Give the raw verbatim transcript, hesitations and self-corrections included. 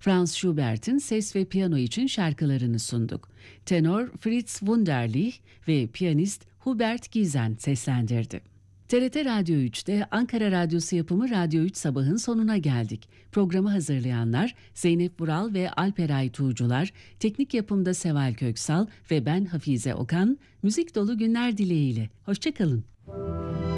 Franz Schubert'in ses ve piyano için şarkılarını sunduk. Tenor Fritz Wunderlich ve piyanist Hubert Giesen seslendirdi. T R T Radyo üçte Ankara Radyosu yapımı Radyo üç Sabah'ın sonuna geldik. Programı hazırlayanlar Zeynep Vural ve Alperay Tuğcular, teknik yapımda Seval Köksal ve ben Hafize Okan, müzik dolu günler dileğiyle. Hoşça kalın.